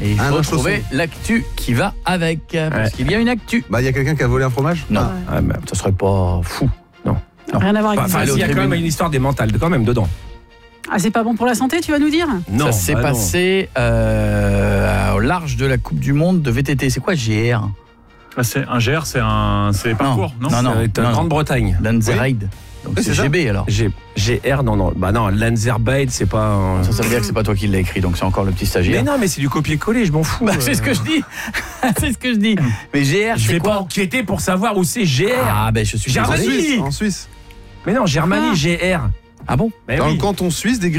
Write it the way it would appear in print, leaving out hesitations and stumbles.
Et il faut un trouver chausson. l'actu qui va avec. Parce qu'il y a une actu. Bah, il y a quelqu'un qui a volé un fromage? Non, ça serait pas fou. Non. Rien à voir avec Enfin, les il y a autres. quand même une histoire des mentales quand même dedans. Ah, c'est pas bon pour la santé, tu vas nous dire? Non, ça s'est passé au large de la Coupe du Monde de VTT. C'est quoi GR? C'est un GR, c'est parcours, non? C'est en Grande-Bretagne. Lanzerheide. Donc Oui, c'est c'est ça. GB alors. GR, non. Bah non, Lanzerheide, c'est pas un... Ça veut dire que c'est pas toi qui l'as écrit, donc c'est encore le petit stagiaire. Mais non, mais c'est du copier-coller, je m'en fous. Bah, c'est ce que je dis. C'est ce que je dis. Mais GR, Je c'est vais pas quoi? enquêter pour savoir où c'est GR. Ah ben je suis Germanie. désolé. En Suisse. Mais non, Germanie, GR. Ah bon? Mais Dans oui. le canton suisse des